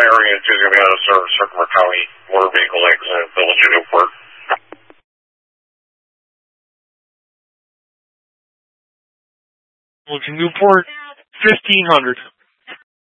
area 2 is going to be out of service, Herkimer County Motor Vehicle Accident, Village of Newport. Village of Newport, 1500.